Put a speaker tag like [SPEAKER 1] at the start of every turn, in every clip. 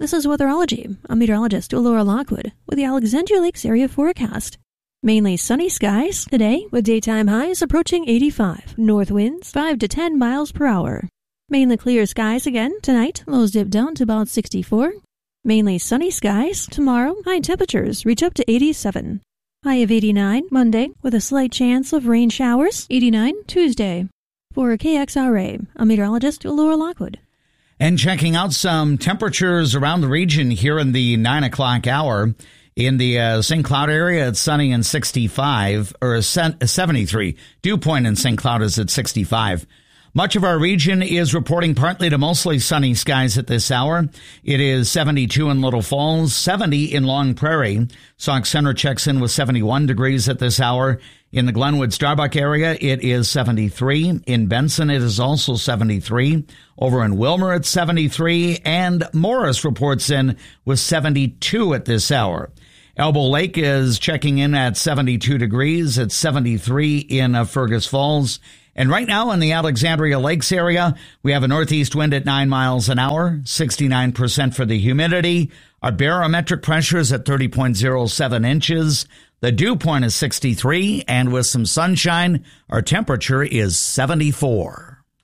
[SPEAKER 1] This is Weatherology. I'm meteorologist Laura Lockwood with the Alexandria Lakes area forecast. Mainly sunny skies today with daytime highs approaching 85. North winds 5 to 10 miles per hour. Mainly clear skies again tonight. Lows dip down to about 64. Mainly sunny skies tomorrow. High temperatures reach up to 87. High of 89 Monday with a slight chance of rain showers. 89 Tuesday. For KXRA, I'm meteorologist Laura Lockwood.
[SPEAKER 2] And checking out some temperatures around the region here in the 9 o'clock hour. In the St. Cloud area, it's sunny and 65, or 73. Dew point in St. Cloud is at 65. Much of our region is reporting partly to mostly sunny skies at this hour. It is 72 in Little Falls, 70 in Long Prairie. Sauk Center checks in with 71 degrees at this hour. In the Glenwood Starbuck area, it is 73. In Benson, it is also 73. Over in Wilmer, it's 73. And Morris reports in with 72 at this hour. Elbow Lake is checking in at 72 degrees. It's 73 in Fergus Falls. And right now in the Alexandria Lakes area, we have a northeast wind at 9 miles an hour, 69% for the humidity. Our barometric pressure is at 30.07 inches. The dew point is 63, and with some sunshine, our temperature is 74.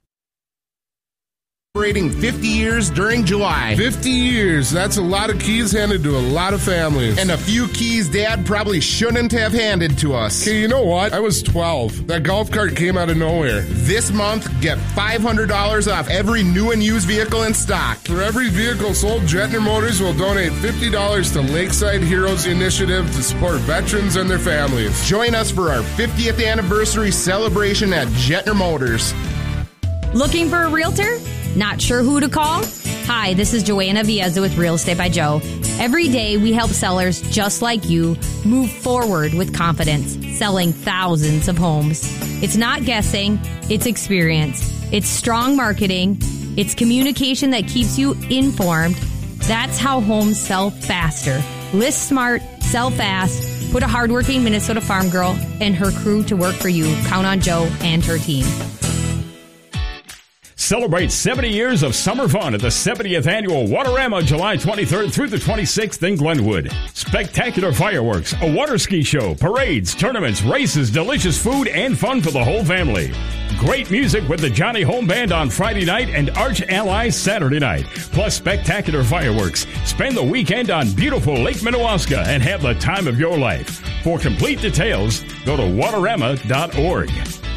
[SPEAKER 3] Celebrating 50 years during July.
[SPEAKER 4] 50 years. That's a lot of keys handed to a lot of families.
[SPEAKER 3] And a few keys Dad probably shouldn't have handed to us.
[SPEAKER 4] Okay, you know what? I was 12. That golf cart came out of nowhere.
[SPEAKER 3] This month, get $500 off every new and used vehicle in stock.
[SPEAKER 4] For every vehicle sold, Jetner Motors will donate $50 to Lakeside Heroes Initiative to support veterans and their families.
[SPEAKER 3] Join us for our 50th anniversary celebration at Jetner Motors.
[SPEAKER 5] Looking for a realtor? Not sure who to call? Hi, this is Joanna Viezza with Real Estate by Joe. Every day we help sellers just like you move forward with confidence, selling thousands of homes. It's not guessing, it's experience. It's strong marketing. It's communication that keeps you informed. That's how homes sell faster. List smart, sell fast. Put a hardworking Minnesota farm girl and her crew to work for you. Count on Joe and her team.
[SPEAKER 6] Celebrate 70 years of summer fun at the 70th Annual Waterama, July 23rd through the 26th in Glenwood. Spectacular fireworks, a water ski show, parades, tournaments, races, delicious food, and fun for the whole family. Great music with the Johnny Home Band on Friday night and Arch Allies Saturday night. Plus spectacular fireworks. Spend the weekend on beautiful Lake Minnewaska and have the time of your life. For complete details, go to waterama.org.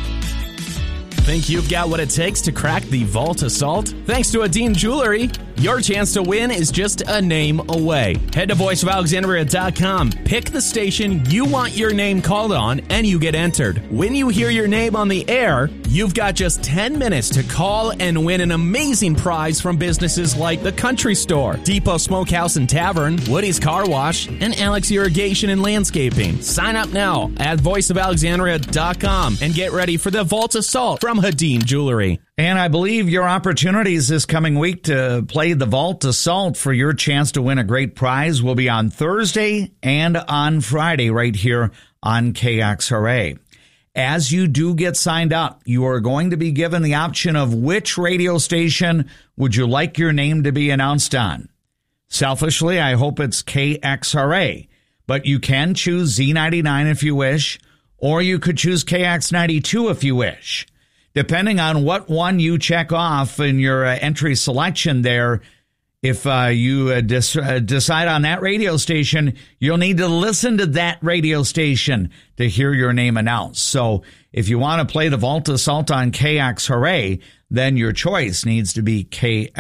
[SPEAKER 7] Think you've got what it takes to crack the Vault Assault? Thanks to Adine Jewelry, your chance to win is just a name away. Head to voiceofalexandria.com, pick the station you want your name called on, and you get entered. When you hear your name on the air, you've got just 10 minutes to call and win an amazing prize from businesses like The Country Store, Depot Smokehouse and Tavern, Woody's Car Wash, and Alex Irrigation and Landscaping. Sign up now at voiceofalexandria.com and get ready for the Vault Assault from Hadeen Jewelry.
[SPEAKER 2] And I believe your opportunities this coming week to play the Vault Assault for your chance to win a great prize will be on Thursday and on Friday right here on KXRA. As you do get signed up, you are going to be given the option of which radio station would you like your name to be announced on. Selfishly, I hope it's KXRA, but you can choose Z99 if you wish, or you could choose KX92 if you wish. Depending on what one you check off in your entry selection there, if you decide on that radio station, you'll need to listen to that radio station to hear your name announced. So if you want to play the Vault Assault on KXRA, then your choice needs to be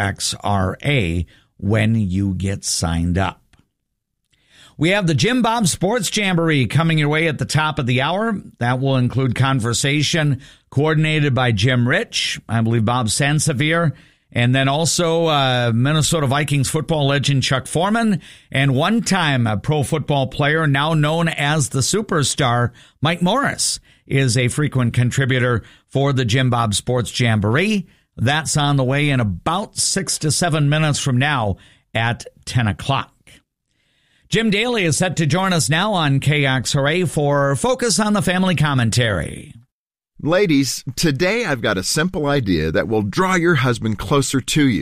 [SPEAKER 2] KXRA when you get signed up. We have the Jim Bob Sports Jamboree coming your way at the top of the hour. That will include conversation coordinated by Jim Rich, I believe Bob Sansevier, and then also Minnesota Vikings football legend Chuck Foreman, and one-time pro football player now known as the Superstar, Mike Morris, is a frequent contributor for the Jim Bob Sports Jamboree. That's on the way in about 6 to 7 minutes from now at 10 o'clock. Jim Daly is set to join us now on KXRA for Focus on the Family Commentary.
[SPEAKER 8] Ladies, today I've got a simple idea that will draw your husband closer to you.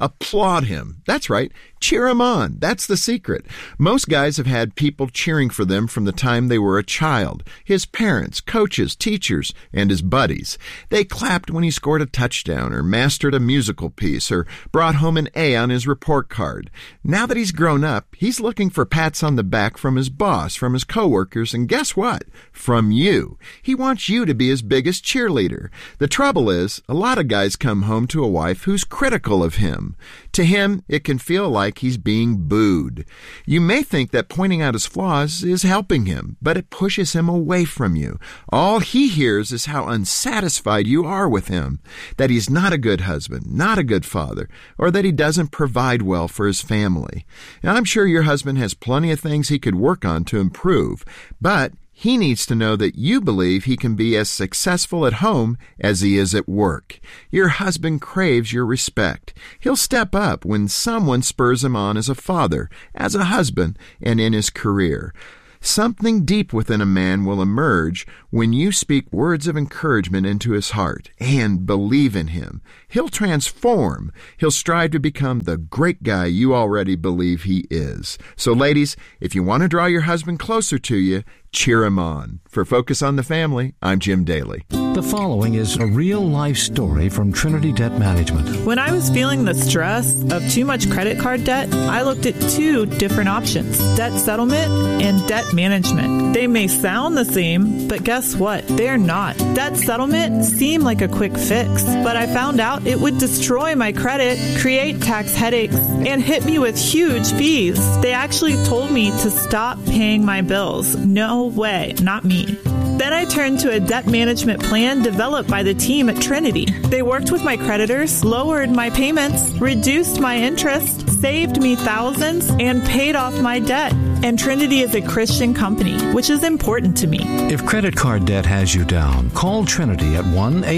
[SPEAKER 8] Applaud him. That's right. Cheer him on. That's the secret. Most guys have had people cheering for them from the time they were a child. His parents, coaches, teachers, and his buddies. They clapped when he scored a touchdown or mastered a musical piece or brought home an A on his report card. Now that he's grown up, he's looking for pats on the back from his boss, from his coworkers, and guess what? From you. He wants you to be his biggest cheerleader. The trouble is, a lot of guys come home to a wife who's critical of him. To him, it can feel like he's being booed. You may think that pointing out his flaws is helping him, but it pushes him away from you. All he hears is how unsatisfied you are with him, that he's not a good husband, not a good father, or that he doesn't provide well for his family. Now, I'm sure your husband has plenty of things he could work on to improve, but he needs to know that you believe he can be as successful at home as he is at work. Your husband craves your respect. He'll step up when someone spurs him on as a father, as a husband, and in his career. Something deep within a man will emerge when you speak words of encouragement into his heart and believe in him. He'll transform. He'll strive to become the great guy you already believe he is. So, ladies, if you want to draw your husband closer to you, cheer him on. For Focus on the Family, I'm Jim Daly.
[SPEAKER 9] The following is a real-life story from Trinity Debt Management.
[SPEAKER 10] When I was feeling the stress of too much credit card debt, I looked at two different options: debt settlement and debt management. They may sound the same, but guess what? They're not. Debt settlement seemed like a quick fix, but I found out it would destroy my credit, create tax headaches, and hit me with huge fees. They actually told me to stop paying my bills. No way, not me. Then I turned to a debt management plan developed by the team at Trinity. They worked with my creditors, lowered my payments, reduced my interest, saved me thousands, and paid off my debt. And Trinity is a Christian company, which is important to me.
[SPEAKER 9] If credit card debt has you down, call Trinity at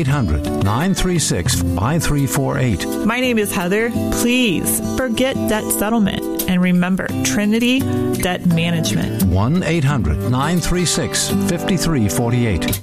[SPEAKER 9] 1-800-936-5348.
[SPEAKER 10] My name is Heather. Please forget debt settlement. And remember, Trinity Debt Management.
[SPEAKER 9] 1-800-936-5348.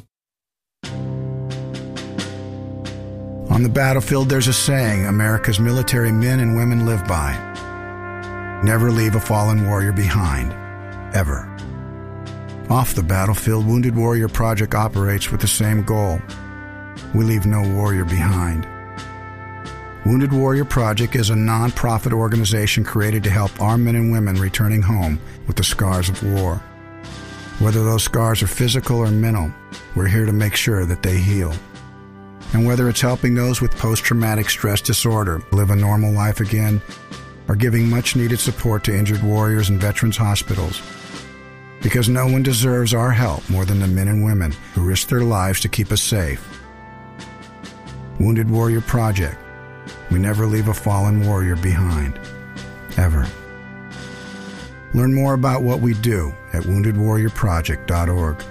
[SPEAKER 11] On the battlefield, there's a saying America's military men and women live by. Never leave a fallen warrior behind, ever. Off the battlefield, Wounded Warrior Project operates with the same goal. We leave no warrior behind. Wounded Warrior Project is a non-profit organization created to help our men and women returning home with the scars of war. Whether those scars are physical or mental, we're here to make sure that they heal. And whether it's helping those with post-traumatic stress disorder live a normal life again, or giving much-needed support to injured warriors in veterans' hospitals. Because no one deserves our help more than the men and women who risk their lives to keep us safe. Wounded Warrior Project. We never leave a fallen warrior behind. Ever. Learn more about what we do at woundedwarriorproject.org.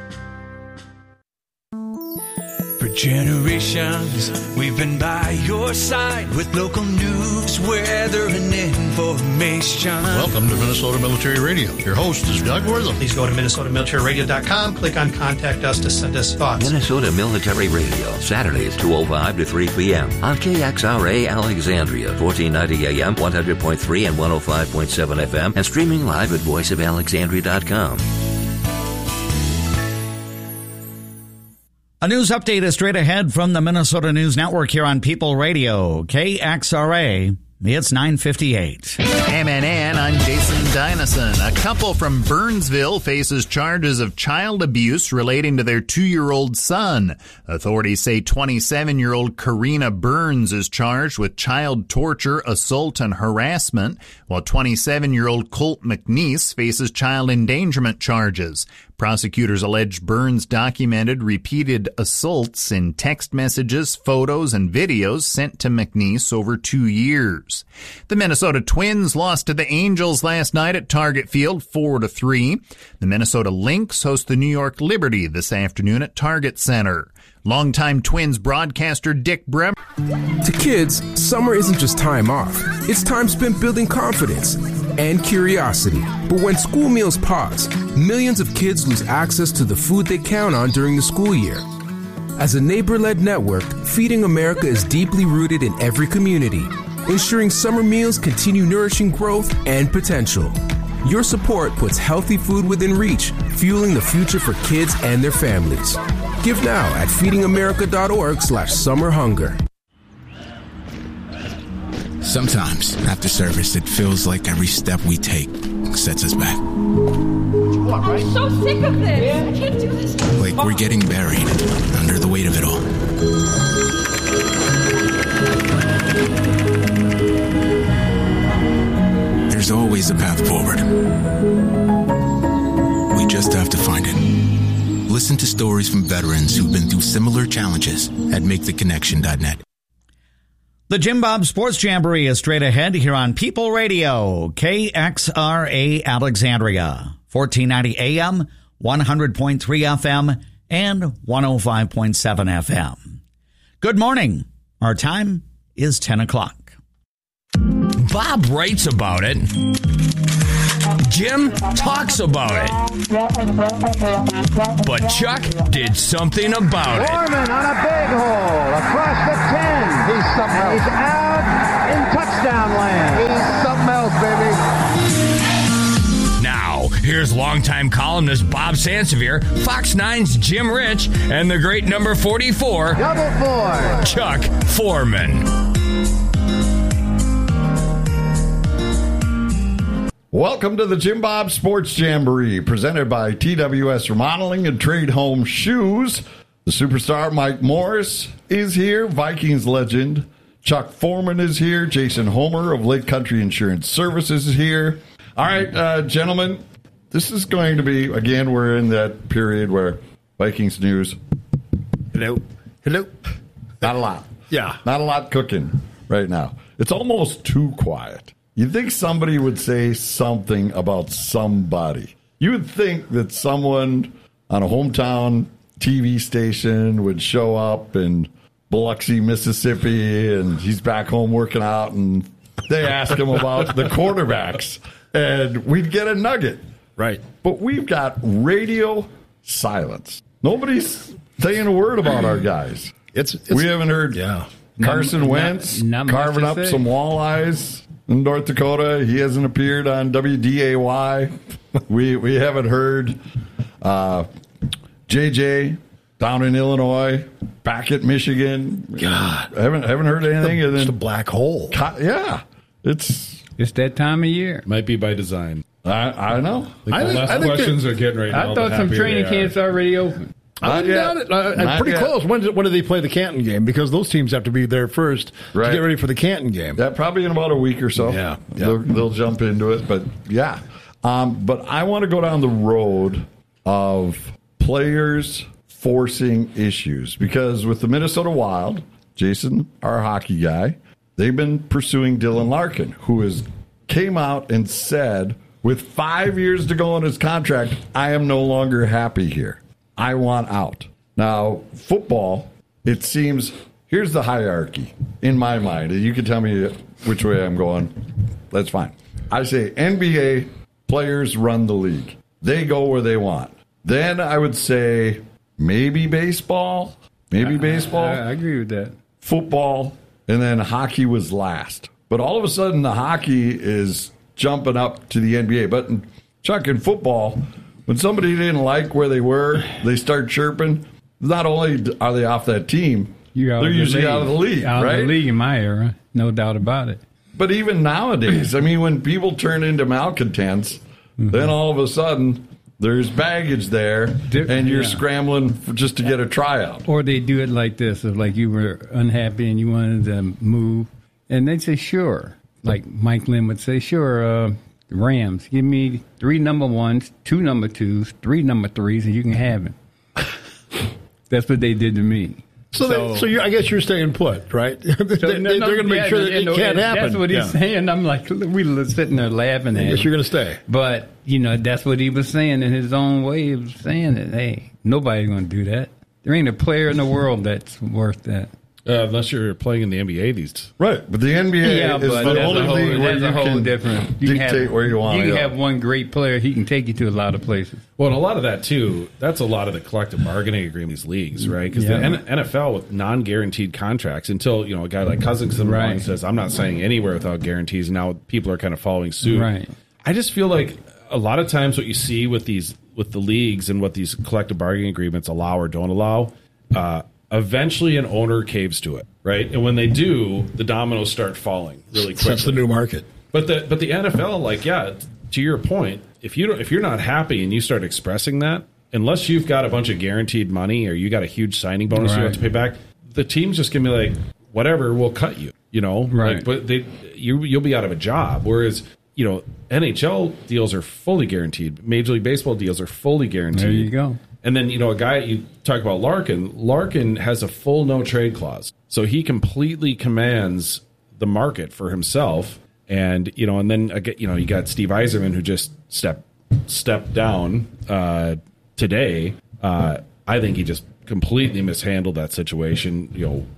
[SPEAKER 12] For generations, we've been by your side with local news, weather, and information.
[SPEAKER 13] Welcome to Minnesota Military Radio. Your host is Doug Wortham.
[SPEAKER 14] Please go to MinnesotaMilitaryRadio.com, click on Contact Us to send us thoughts.
[SPEAKER 15] Minnesota Military Radio, Saturdays 2:05 to 3 p.m. on KXRA Alexandria, 1490 AM, 100.3 and 105.7 FM, and streaming live at voiceofalexandria.com.
[SPEAKER 2] A news update is straight ahead from the Minnesota News Network here on People Radio, KXRA. It's 9:58.
[SPEAKER 16] MNN, I'm Jason Dynison. A couple from Burnsville faces charges of child abuse relating to their 2-year-old son. Authorities say 27-year-old Karina Burns is charged with child torture, assault, and harassment, while 27-year-old Colt McNeese faces child endangerment charges. Prosecutors allege Burns documented repeated assaults in text messages, photos, and videos sent to McNeese over 2 years. The Minnesota Twins lost to the Angels last night at Target Field 4-3. The Minnesota Lynx host the New York Liberty this afternoon at Target Center. Longtime Twins broadcaster Dick Bremer.
[SPEAKER 17] To kids, summer isn't just time off. It's time spent building confidence and curiosity. But when school meals pause, millions of kids lose access to the food they count on during the school year. As a neighbor-led network, Feeding America is deeply rooted in every community. ensuring summer meals continue nourishing growth and potential. Your support puts healthy food within reach, fueling the future for kids and their families. Give now at feedingamerica.org/summerhunger.
[SPEAKER 18] Sometimes, after service, it feels like every step we take sets us back.
[SPEAKER 19] I'm so sick of this. I can't do this.
[SPEAKER 18] Like we're getting buried under the weight of it all. There's always a path forward. We just have to find it. Listen to stories from veterans who've been through similar challenges at MakeTheConnection.net.
[SPEAKER 2] The Jim Bob Sports Jamboree is straight ahead here on People Radio, KXRA Alexandria, 1490 AM, 100.3 FM, and 105.7 FM. Good morning. Our time is 10 o'clock.
[SPEAKER 20] Bob writes about it. Jim talks about it. But Chuck did something about it.
[SPEAKER 21] Foreman on a big hole across the 10. He's something else. He's out in touchdown land. He's something else, baby.
[SPEAKER 20] Now, here's longtime columnist Bob Sansevier, Fox 9's Jim Rich, and the great number 44,
[SPEAKER 21] Double 4,
[SPEAKER 20] Chuck Foreman.
[SPEAKER 22] Welcome to the Jim Bob Sports Jamboree, presented by TWS Remodeling and Trade Home Shoes. The superstar Mike Morris is here. Vikings legend Chuck Foreman is here. Jason Homer of Lake Country Insurance Services is here. All right, gentlemen, this is going to be, again, we're in that period where Vikings news. Hello. Not a lot.
[SPEAKER 13] Yeah.
[SPEAKER 22] Not a lot cooking right now. It's almost too quiet. You'd think somebody would say something about somebody. You would think that someone on a hometown TV station would show up in Biloxi, Mississippi, and he's back home working out, and they ask him about the quarterbacks, and we'd get a nugget.
[SPEAKER 13] Right.
[SPEAKER 22] But we've got radio silence. Nobody's saying a word about our guys. We haven't heard Carson Wentz carving up some walleyes in North Dakota. He hasn't appeared on WDAY. We haven't heard JJ down in Illinois, back at Michigan.
[SPEAKER 13] God,
[SPEAKER 22] haven't heard anything.
[SPEAKER 13] It's a black hole.
[SPEAKER 22] Yeah, it's
[SPEAKER 23] that time of year.
[SPEAKER 24] Might be by design.
[SPEAKER 22] I know.
[SPEAKER 24] I think questions are getting right now.
[SPEAKER 23] I thought some training camps already open.
[SPEAKER 22] Not yet.
[SPEAKER 13] Pretty close. When do they play the Canton game? Because those teams have to be there first to get ready for the Canton game.
[SPEAKER 22] Yeah, probably in about a week or so.
[SPEAKER 13] Yeah.
[SPEAKER 22] They'll jump into it. But, yeah. But I want to go down the road of players forcing issues. Because with the Minnesota Wild, Jason, our hockey guy, they've been pursuing Dylan Larkin, who came out and said, with 5 years to go on his contract, I am no longer happy here. I want out. Now, football, it seems, here's the hierarchy in my mind. You can tell me which way I'm going. That's fine. I say NBA players run the league. They go where they want. Then I would say maybe baseball.
[SPEAKER 23] I agree with that.
[SPEAKER 22] Football, and then hockey was last. But all of a sudden, the hockey is jumping up to the NBA. But Chuck, in football, when somebody didn't like where they were, they start chirping. Not only are they off that team, they're usually out of the league,
[SPEAKER 23] out
[SPEAKER 22] right?
[SPEAKER 23] of the league in my era, no doubt about it.
[SPEAKER 22] But even nowadays, I mean, when people turn into malcontents, then all of a sudden there's baggage there, and you're scrambling just to get a tryout.
[SPEAKER 23] Or they do it like this, if like you were unhappy and you wanted to move, and they'd say, sure. Like Mike Lynn would say, sure, Rams, give me 3 number 1s, 2 number 2s, 3 number 3s, and you can have him. That's what they did to me.
[SPEAKER 13] So I guess you're staying put, right? They're going to make sure that it can't happen.
[SPEAKER 23] That's what he's saying. I'm like, we were sitting there laughing at him.
[SPEAKER 13] I guess you're going to stay.
[SPEAKER 23] But, that's what he was saying in his own way. He was saying that, hey, nobody's going to do that. There ain't a player in the world that's worth that.
[SPEAKER 24] Unless you're playing in the NBA these days.
[SPEAKER 22] Right, but the NBA is the only league where you can dictate where you want to go.
[SPEAKER 23] You can have one great player. He can take you to a lot of places.
[SPEAKER 24] Well, and a lot of that, too, that's a lot of the collective bargaining agreement in these leagues, right? Because the NFL with non-guaranteed contracts, until a guy like Cousins says, I'm not saying anywhere without guarantees, and now people are kind of following suit.
[SPEAKER 23] Right.
[SPEAKER 24] I just feel like a lot of times what you see with the leagues and what these collective bargaining agreements allow or don't allow, eventually an owner caves to it, right? And when they do, the dominoes start falling really quickly.
[SPEAKER 13] That's the new market.
[SPEAKER 24] But the NFL, to your point, if you're not happy and you start expressing that, unless you've got a bunch of guaranteed money or you got a huge signing bonus you have to pay back, the team's just gonna be like, whatever, we'll cut you.
[SPEAKER 23] Right?
[SPEAKER 24] But you'll be out of a job. Whereas NHL deals are fully guaranteed. Major League Baseball deals are fully guaranteed.
[SPEAKER 23] There you go.
[SPEAKER 24] And then, a guy, you talk about Larkin. Larkin has a full no-trade clause. So he completely commands the market for himself. And, and then, you got Steve Yzerman, who just stepped down today. I think he just completely mishandled that situation,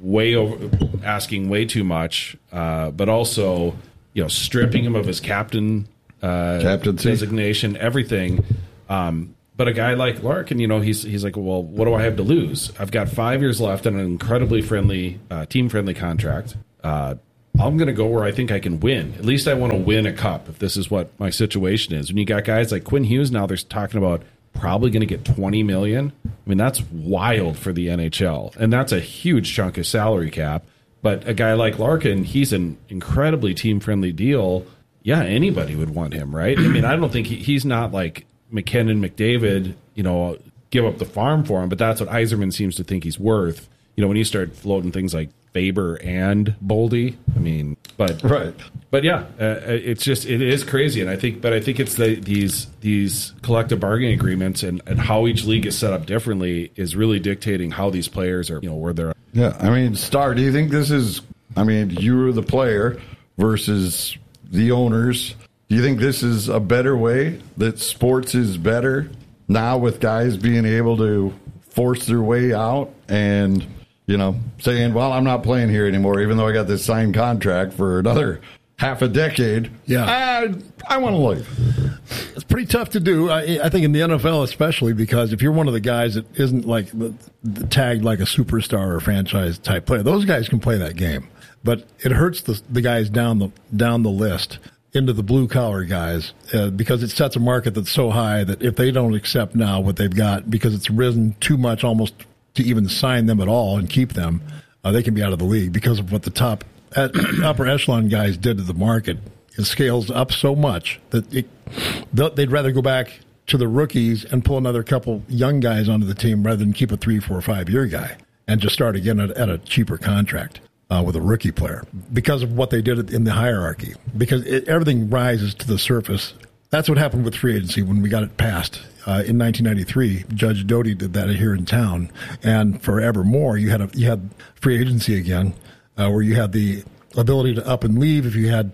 [SPEAKER 24] asking way too much, but also, stripping him of his captaincy designation, everything. But a guy like Larkin, he's like, well, what do I have to lose? I've got 5 years left on an incredibly friendly, team-friendly contract. I'm going to go where I think I can win. At least I want to win a cup if this is what my situation is. When you got guys like Quinn Hughes now, they're talking about probably going to get $20 million. I mean, that's wild for the NHL, and that's a huge chunk of salary cap. But a guy like Larkin, he's an incredibly team-friendly deal. Yeah, anybody would want him, right? I mean, I don't think he's not like McKinnon, McDavid, give up the farm for him, but that's what Yzerman seems to think he's worth. When you start floating things like Faber and Boldy, but yeah, it is crazy, and I think it's these collective bargaining agreements and how each league is set up differently is really dictating how these players are, where they're at.
[SPEAKER 22] Yeah, I mean, Star, do you think this is? I mean, you're the player versus the owners. Do you think this is a better way, that sports is better now with guys being able to force their way out and, saying, well, I'm not playing here anymore, even though I got this signed contract for another half a decade.
[SPEAKER 13] Yeah.
[SPEAKER 22] I want to leave.
[SPEAKER 13] It's pretty tough to do, I think, in the NFL especially, because if you're one of the guys that isn't like tagged like a superstar or franchise type player, those guys can play that game. But it hurts the guys down the list into the blue-collar guys because it sets a market that's so high that if they don't accept now what they've got, because it's risen too much almost to even sign them at all and keep them, they can be out of the league because of what the upper echelon guys did to the market. It scales up so much that they'd rather go back to the rookies and pull another couple young guys onto the team rather than keep a 3, 4, 5 year guy and just start again at a cheaper contract. With a rookie player because of what they did in the hierarchy, because everything rises to the surface. That's what happened with free agency when we got it passed in 1993. Judge Doty did that here in town, and forevermore you had free agency again, where you had the ability to up and leave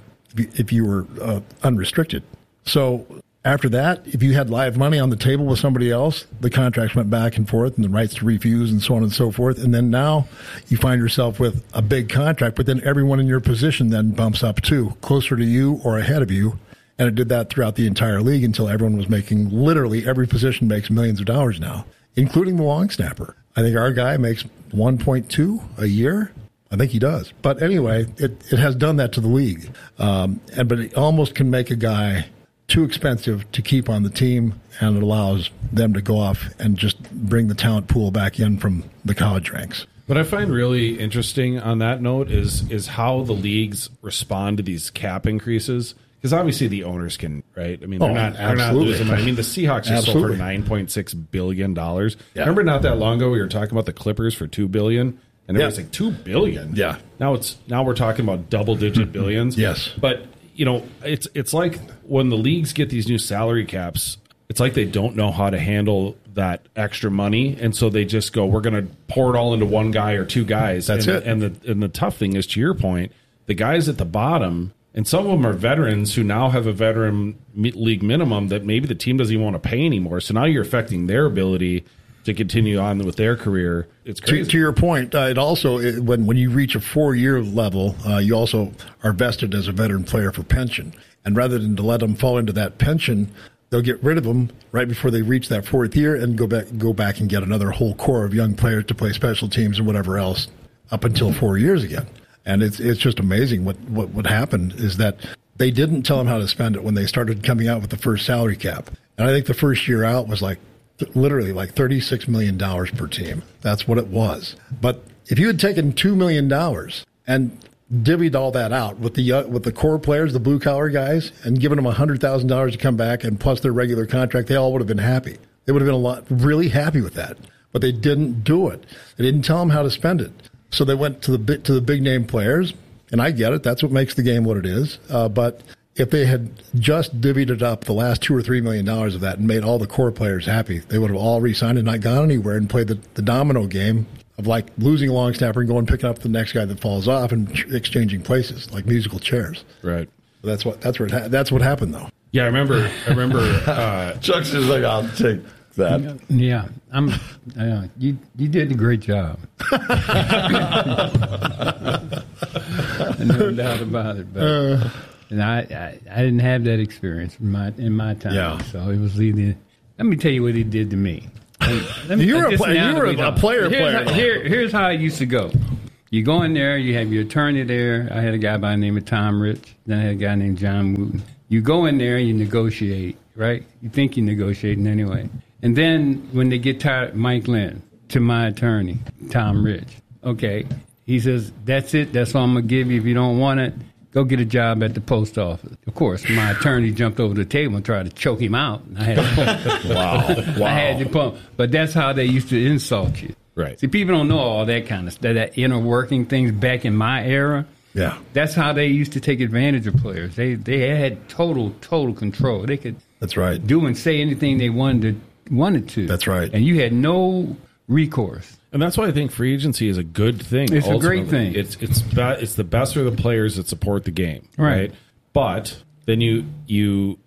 [SPEAKER 13] if you were unrestricted. So after that, if you had live money on the table with somebody else, the contracts went back and forth and the rights to refuse and so on and so forth. And then now you find yourself with a big contract, but then everyone in your position then bumps up too, closer to you or ahead of you. And it did that throughout the entire league until everyone was making, literally every position makes millions of dollars now, including the long snapper. I think our guy makes 1.2 a year. I think he does. But anyway, it has done that to the league. But it almost can make a guy too expensive to keep on the team, and it allows them to go off and just bring the talent pool back in from the college ranks.
[SPEAKER 24] What I find really interesting on that note is how the leagues respond to these cap increases. Because obviously the owners can, right? I mean, they're not losing money. I mean, the Seahawks just sold for $9.6 billion. Yeah. Remember not that long ago we were talking about the Clippers for $2 billion? And it was like $2 billion.
[SPEAKER 13] Yeah.
[SPEAKER 24] Now we're talking about double-digit billions.
[SPEAKER 13] Yes.
[SPEAKER 24] But it's like when the leagues get these new salary caps, it's like they don't know how to handle that extra money, and so they just go, we're going to pour it all into one guy or two guys.
[SPEAKER 13] That's it.
[SPEAKER 24] And the tough thing is, to your point, the guys at the bottom, and some of them are veterans who now have a veteran league minimum that maybe the team doesn't even want to pay anymore. So now you're affecting their ability to continue on with their career. It's crazy.
[SPEAKER 13] To your point, it also when you reach a 4-year level, you also are vested as a veteran player for pension. And rather than to let them fall into that pension, they'll get rid of them right before they reach that 4th year and go back and get another whole core of young players to play special teams and whatever else up until 4 years again. And it's just amazing what happened is that they didn't tell them how to spend it when they started coming out with the first salary cap. And I think the first year out was literally $36 million per team. That's what it was. But if you had taken $2 million and divvied all that out with the core players, the blue collar guys, and given them $100,000 to come back and plus their regular contract, they all would have been happy. They would have been really happy with that. But they didn't do it. They didn't tell them how to spend it. So they went to the big name players, and I get it. That's what makes the game what it is. But if they had just divvied it up, the last $2 or $3 million of that, and made all the core players happy, they would have all re-signed and not gone anywhere and played the domino game of losing a long snapper and going picking up the next guy that falls off and exchanging places like musical chairs.
[SPEAKER 24] Right.
[SPEAKER 13] That's what happened though.
[SPEAKER 24] Yeah, I remember.
[SPEAKER 22] Chuck's just like, I'll take that.
[SPEAKER 23] Yeah, you did a great job. No doubt about it. But and I didn't have that experience in my time. Yeah. So it was either. Let me tell you what he did to me.
[SPEAKER 13] You were a player.
[SPEAKER 23] Here's how it used to go. You go in there, you have your attorney there. I had a guy by the name of Tom Rich. Then I had a guy named John Wooten. You go in there, you negotiate, right? You think you're negotiating anyway. And then when they get tired, Mike Lynn, to my attorney, Tom Rich. Okay, he says, that's it. That's all I'm going to give you. If you don't want it, go get a job at the post office. Of course, my attorney jumped over the table and tried to choke him out. And I had to pump. Wow. I had to pump. But that's how they used to insult you.
[SPEAKER 24] Right.
[SPEAKER 23] See, people don't know all that kind of stuff, that inner working things back in my era.
[SPEAKER 13] Yeah.
[SPEAKER 23] That's how they used to take advantage of players. They had total control. They could
[SPEAKER 13] That's right.
[SPEAKER 23] do and say anything they wanted to.
[SPEAKER 13] That's right.
[SPEAKER 23] And you had no recourse.
[SPEAKER 24] And that's why I think free agency is a good thing.
[SPEAKER 23] It's ultimately a great thing.
[SPEAKER 24] It's the best for the players that support the game, right? But then you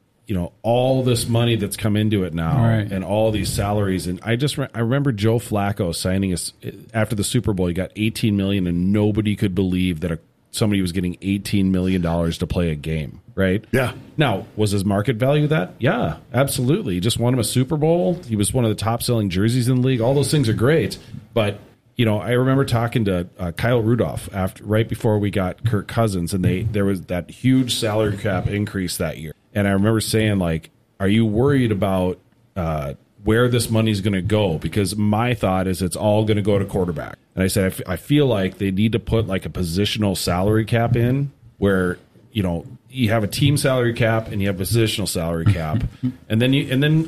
[SPEAKER 24] all this money that's come into it now,
[SPEAKER 23] right,
[SPEAKER 24] and all these salaries, and I remember Joe Flacco signing us after the Super Bowl. He got $18 million, and nobody could believe that somebody was getting $18 million to play a game, right?
[SPEAKER 13] Yeah.
[SPEAKER 24] Now, was his market value that? Yeah, absolutely. He just won him a Super Bowl. He was one of the top-selling jerseys in the league. All those things are great. But, I remember talking to Kyle Rudolph right before we got Kirk Cousins, and there was that huge salary cap increase that year. And I remember saying, are you worried about where this money is going to go? Because my thought is it's all going to go to quarterback. And I said, I feel like they need to put a positional salary cap in where, you have a team salary cap and you have a positional salary cap. and then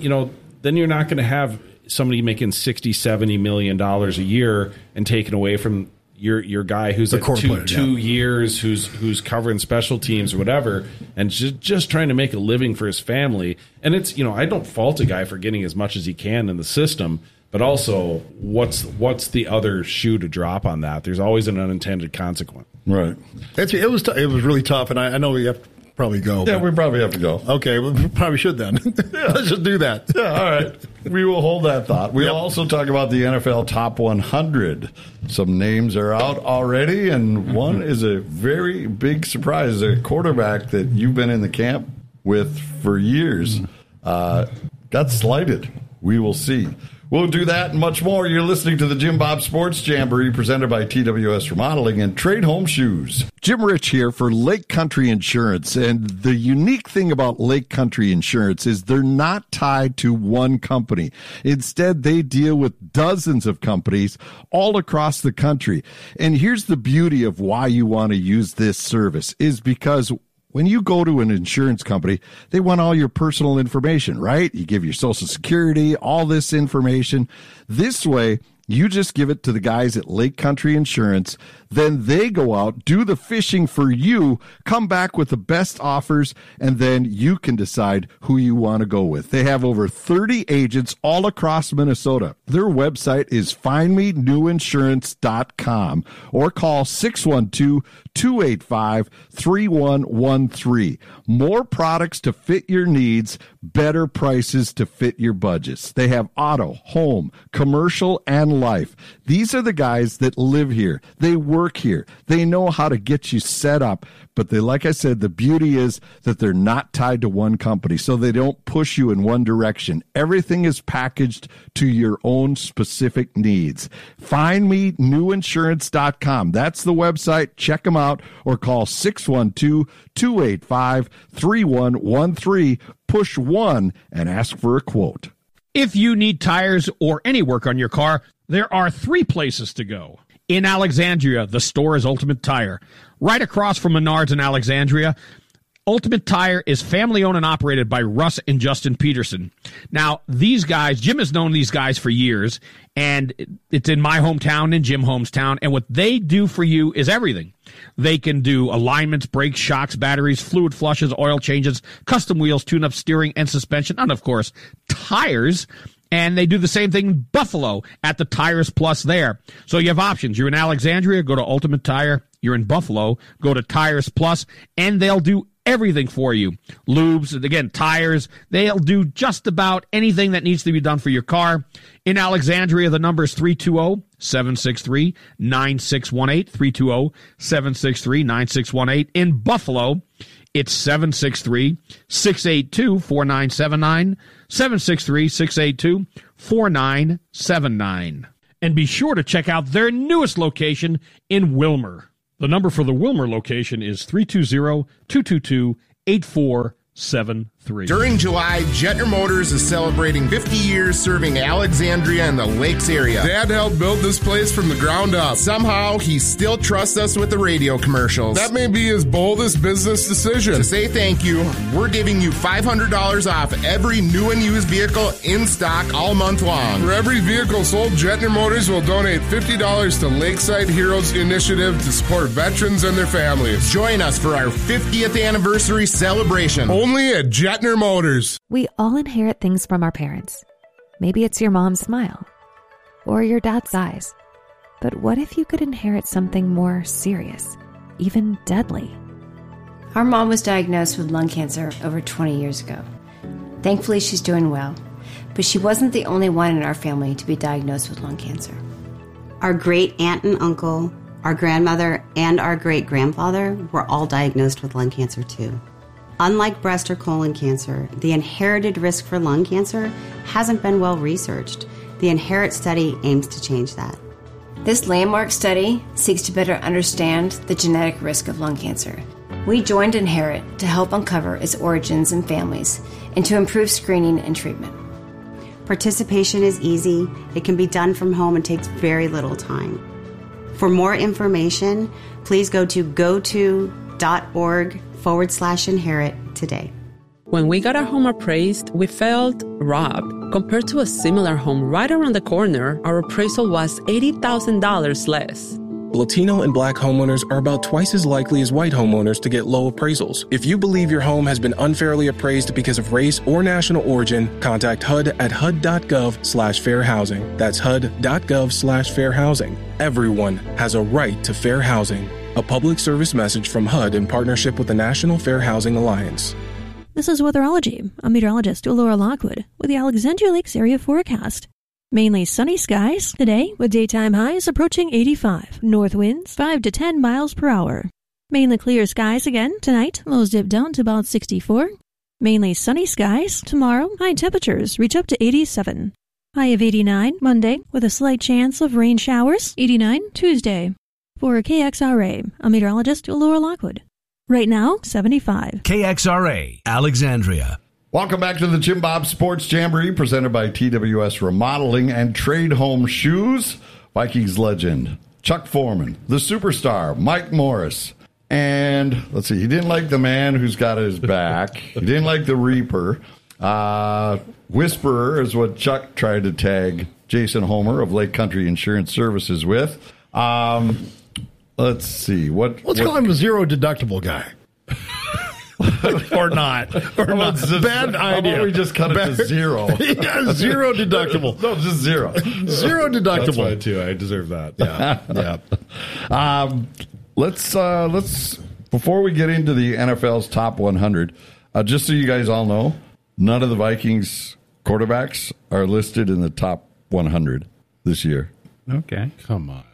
[SPEAKER 24] you're not going to have somebody making $60-70 million a year and taken away from your guy who's at two years, who's covering special teams or whatever, and just trying to make a living for his family. And it's I don't fault a guy for getting as much as he can in the system, but also what's the other shoe to drop on that? There's always an unintended consequence.
[SPEAKER 13] Right. It was really tough, and I know we have to probably go.
[SPEAKER 22] Yeah, we probably have to go.
[SPEAKER 13] Okay, we probably should then. Let's just do that.
[SPEAKER 22] Yeah, all right. We will hold that thought. We'll also talk about the NFL Top 100. Some names are out already, and one is a very big surprise. A quarterback that you've been in the camp with for years got slighted. We will see. We'll do that and much more. You're listening to the Jim Bob Sports Jamboree presented by TWS Remodeling and Trade Home Shoes.
[SPEAKER 8] Jim Rich here for Lake Country Insurance. And the unique thing about Lake Country Insurance is they're not tied to one company. Instead, they deal with dozens of companies all across the country. And here's the beauty of why you want to use this service is because when you go to an insurance company, they want all your personal information, right? You give your Social Security, all this information. This way,
[SPEAKER 22] You just give it to the guys at Lake Country Insurance. Then they go out, do the fishing for you, come back with the best offers, and then you can decide who you want to go with. They have over 30 agents all across Minnesota. Their website is findmenewinsurance.com or call 612-285-3113. More products to fit your needs, better prices to fit your budgets. They have auto, home, commercial, and life. These are the guys that live here. They work here. They know how to get you set up. But they, like I said, the beauty is that they're not tied to one company, so they don't push you in one direction. Everything is packaged to your own specific needs. FindMeNewInsurance.com. That's the website. Check them out or call 612-285-3113. Push 1 and ask for a quote.
[SPEAKER 1] If you need tires or any work on your car, there are 3 places to go. In Alexandria, the store is Ultimate Tire. Right across from Menards in Alexandria, Ultimate Tire is family-owned and operated by Russ and Justin Peterson. Now, these guys, Jim has known these guys for years, and it's in my hometown, in Jim hometown, and what they do for you is everything. They can do alignments, brakes, shocks, batteries, fluid flushes, oil changes, custom wheels, tune-up, steering, and suspension, and, of course, tires. And they do the same thing in Buffalo at the Tires Plus there. So you have options. You're in Alexandria, go to Ultimate Tire. You're in Buffalo, go to Tires Plus, and they'll do everything for you. Lubes, again, tires. They'll do just about anything that needs to be done for your car. In Alexandria, the number is 320-763-9618, 320-763-9618. In Buffalo, it's 763-682-4979, 763-682-4979. And be sure to check out their newest location in Wilmer. The number for the Wilmer location is 320-222-8473.
[SPEAKER 3] During July, Jetner Motors is celebrating 50 years serving Alexandria and the Lakes area.
[SPEAKER 4] Dad helped build this place from the ground up.
[SPEAKER 3] Somehow, he still trusts us with the radio commercials.
[SPEAKER 4] That may be his boldest business decision.
[SPEAKER 3] To say thank you, we're giving you $500 off every new and used vehicle in stock all month long.
[SPEAKER 4] For every vehicle sold, Jetner Motors will donate $50 to Lakeside Heroes Initiative to support veterans and their families.
[SPEAKER 3] Join us for our 50th anniversary celebration.
[SPEAKER 4] Only at Jetner Motors.
[SPEAKER 5] We all inherit things from our parents. Maybe it's your mom's smile or your dad's eyes. But what if you could inherit something more serious, even deadly?
[SPEAKER 25] Our mom was diagnosed with lung cancer over 20 years ago. Thankfully, she's doing well. But she wasn't the only one in our family to be diagnosed with lung cancer.
[SPEAKER 26] Our great aunt and uncle, our grandmother, and our great-grandfather were all diagnosed with lung cancer too. Unlike breast or colon cancer, the inherited risk for lung cancer hasn't been well researched. The INHERIT study aims to change that.
[SPEAKER 25] This landmark study seeks to better understand the genetic risk of lung cancer. We joined INHERIT to help uncover its origins and families and to improve screening and treatment.
[SPEAKER 26] Participation is easy, it can be done from home, and takes very little time. For more information, please go to goto.org/inherit today.
[SPEAKER 27] When we got our home appraised, we felt robbed. Compared to a similar home right around the corner, our appraisal was $80,000 less.
[SPEAKER 28] Latino and Black homeowners are about twice as likely as white homeowners to get low appraisals. If you believe your home has been unfairly appraised because of race or national origin, contact HUD at HUD.gov/fair housing. That's HUD.gov/fair housing. Everyone has a right to fair housing. A public service message from HUD in partnership with the National Fair Housing Alliance.
[SPEAKER 29] This is Weatherology. I'm meteorologist Laura Lockwood with the Alexandria Lakes area forecast. Mainly sunny skies today with daytime highs approaching 85. North winds 5 to 10 miles per hour. Mainly clear skies again tonight. Lows dip down to about 64. Mainly sunny skies tomorrow. High temperatures reach up to 87. High of 89 Monday with a slight chance of rain showers. 89 Tuesday. For KXRA, I'm meteorologist Laura Lockwood. Right now, 75.
[SPEAKER 30] KXRA, Alexandria.
[SPEAKER 22] Welcome back to the Jim Bob Sports Jamboree, presented by TWS Remodeling and Trade Home Shoes. Vikings legend Chuck Foreman, the superstar Mike Morris, and let's see, he didn't like the man who's got his back. He didn't like the Reaper. Whisperer is what Chuck tried to tag Jason Homer of Lake Country Insurance Services with. Let's see.
[SPEAKER 13] Let's call him a zero deductible guy. Or not. Or not. Bad idea.
[SPEAKER 22] How about we just cut it to zero?
[SPEAKER 13] Yeah, zero deductible.
[SPEAKER 22] No, just zero.
[SPEAKER 13] Zero deductible.
[SPEAKER 24] That's fine, too. I deserve that.
[SPEAKER 13] Yeah.
[SPEAKER 22] Let's before we get into the NFL's top 100, just so you guys all know, none of the Vikings quarterbacks are listed in the top 100 this year.
[SPEAKER 23] Okay.
[SPEAKER 24] Come on.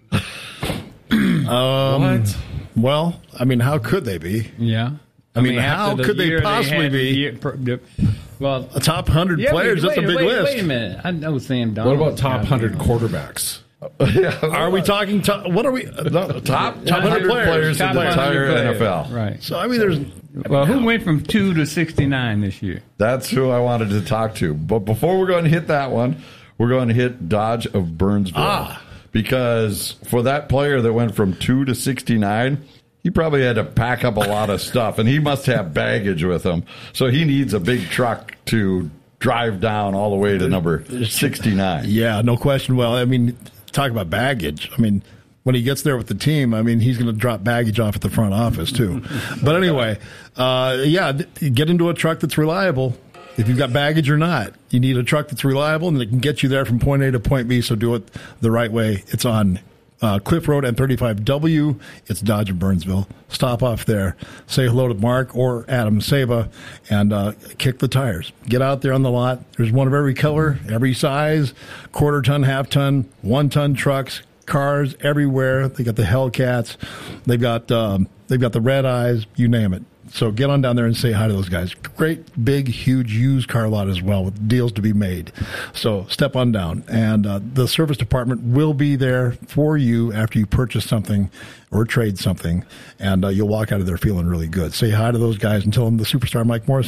[SPEAKER 13] What? Well, I mean, how could they be?
[SPEAKER 23] Yeah.
[SPEAKER 13] I mean, how could they possibly be?
[SPEAKER 23] Well,
[SPEAKER 13] a top 100 players, that's a big list.
[SPEAKER 23] Wait a minute. I know Sam Donald.
[SPEAKER 24] What about top 100 quarterbacks?
[SPEAKER 13] Are we talking what are we?
[SPEAKER 22] Top 100 players in the entire NFL.
[SPEAKER 23] Right.
[SPEAKER 13] So, I mean, there's...
[SPEAKER 23] Well, who went from 2 to 69 this year?
[SPEAKER 22] That's who I wanted to talk to. But before we're going to hit that one, we're going to hit Dodge of Burnsville. Because for that player that went from 2 to 69, he probably had to pack up a lot of stuff, and he must have baggage with him. So he needs a big truck to drive down all the way to number 69.
[SPEAKER 13] Yeah, no question. Well, I mean, talk about baggage. I mean, when he gets there with the team, I mean, he's going to drop baggage off at the front office, too. But anyway, get into a truck that's reliable. If you've got baggage or not, you need a truck that's reliable and that can get you there from point A to point B, so do it the right way. It's on Cliff Road and 35W. It's Dodge of Burnsville. Stop off there. Say hello to Mark or Adam Saba and kick the tires. Get out there on the lot. There's one of every color, every size, quarter-ton, half-ton, one-ton trucks, cars everywhere. They got the Hellcats. They've got the Red Eyes, you name it. So get on down there and say hi to those guys. Great, big, huge used car lot as well with deals to be made. So step on down. And the service department will be there for you after you purchase something or trade something. And you'll walk out of there feeling really good. Say hi to those guys and tell them the superstar Mike Morrison